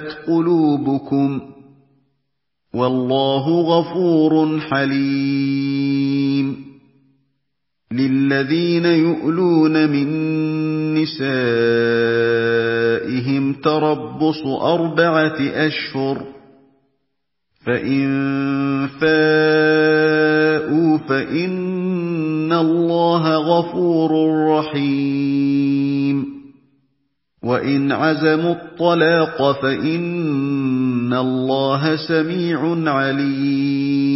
قلوبكم والله غفور حليم للذين يؤلون من نسائهم تربص 4 أشهر فإن فاءوا فإن الله غفور رحيم وإن عزموا الطلاق فإن الله سميع عليم